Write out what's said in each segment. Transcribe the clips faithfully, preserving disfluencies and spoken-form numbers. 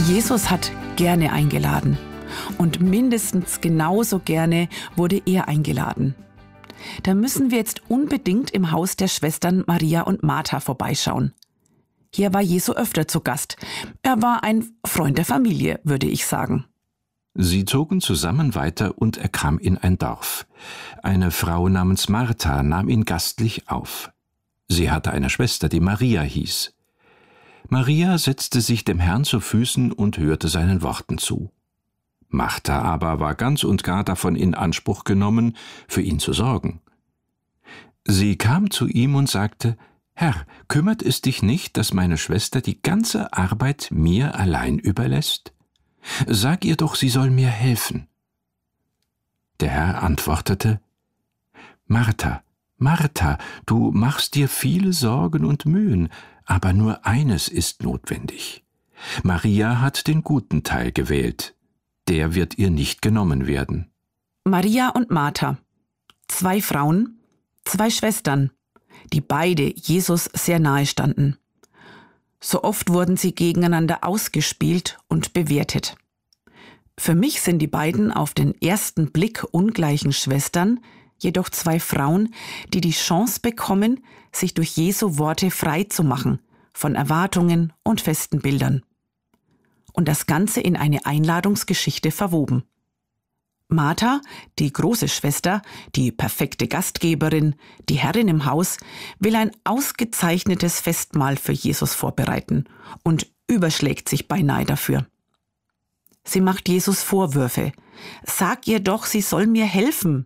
Jesus hat gerne eingeladen und mindestens genauso gerne wurde er eingeladen. Da müssen wir jetzt unbedingt im Haus der Schwestern Maria und Martha vorbeischauen. Hier war Jesu öfter zu Gast. Er war ein Freund der Familie, würde ich sagen. Sie zogen zusammen weiter und er kam in ein Dorf. Eine Frau namens Martha nahm ihn gastlich auf. Sie hatte eine Schwester, die Maria hieß. Maria setzte sich dem Herrn zu Füßen und hörte seinen Worten zu. Martha aber war ganz und gar davon in Anspruch genommen, für ihn zu sorgen. Sie kam zu ihm und sagte: »Herr, kümmert es dich nicht, dass meine Schwester die ganze Arbeit mir allein überlässt? Sag ihr doch, sie soll mir helfen.« Der Herr antwortete: »Martha, Martha, du machst dir viele Sorgen und Mühen, aber nur eines ist notwendig. Maria hat den guten Teil gewählt, der wird ihr nicht genommen werden.« Maria und Martha, zwei Frauen, zwei Schwestern, die beide Jesus sehr nahe standen. So oft wurden sie gegeneinander ausgespielt und bewertet. Für mich sind die beiden auf den ersten Blick ungleichen Schwestern jedoch zwei Frauen, die die Chance bekommen, sich durch Jesu Worte frei zu machen von Erwartungen und festen Bildern. Und das Ganze in eine Einladungsgeschichte verwoben. Martha, die große Schwester, die perfekte Gastgeberin, die Herrin im Haus, will ein ausgezeichnetes Festmahl für Jesus vorbereiten und überschlägt sich beinahe dafür. Sie macht Jesus Vorwürfe. Sag ihr doch, sie soll mir helfen.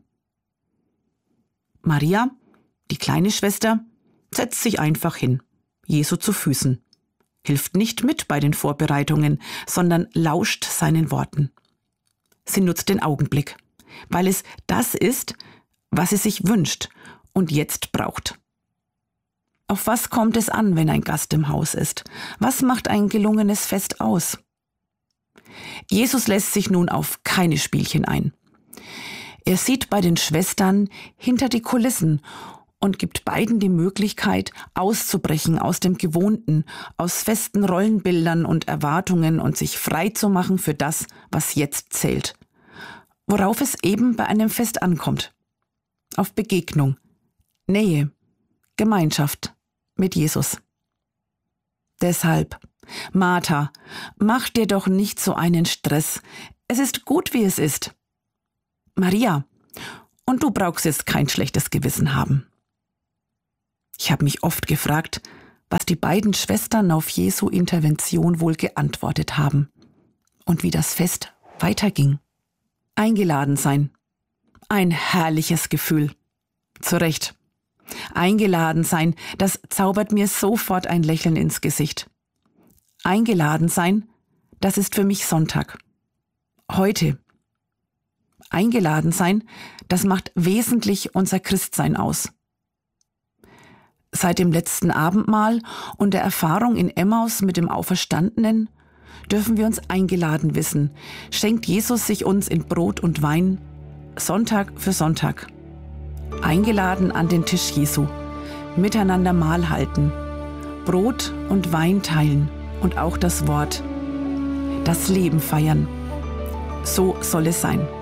Maria, die kleine Schwester, setzt sich einfach hin, Jesu zu Füßen, hilft nicht mit bei den Vorbereitungen, sondern lauscht seinen Worten. Sie nutzt den Augenblick, weil es das ist, was sie sich wünscht und jetzt braucht. Auf was kommt es an, wenn ein Gast im Haus ist? Was macht ein gelungenes Fest aus? Jesus lässt sich nun auf keine Spielchen ein. Er sieht bei den Schwestern hinter die Kulissen und gibt beiden die Möglichkeit, auszubrechen aus dem Gewohnten, aus festen Rollenbildern und Erwartungen und sich frei zu machen für das, was jetzt zählt. Worauf es eben bei einem Fest ankommt. Auf Begegnung, Nähe, Gemeinschaft mit Jesus. Deshalb, Martha, mach dir doch nicht so einen Stress. Es ist gut, wie es ist. Maria, und du brauchst jetzt kein schlechtes Gewissen haben. Ich habe mich oft gefragt, was die beiden Schwestern auf Jesu Intervention wohl geantwortet haben und wie das Fest weiterging. Eingeladen sein. Ein herrliches Gefühl. Zu Recht. Eingeladen sein, das zaubert mir sofort ein Lächeln ins Gesicht. Eingeladen sein, das ist für mich Sonntag. Heute. Eingeladen sein, das macht wesentlich unser Christsein aus. Seit dem letzten Abendmahl und der Erfahrung in Emmaus mit dem Auferstandenen dürfen wir uns eingeladen wissen, schenkt Jesus sich uns in Brot und Wein, Sonntag für Sonntag. Eingeladen an den Tisch Jesu, miteinander Mahl halten, Brot und Wein teilen und auch das Wort, das Leben feiern. So soll es sein.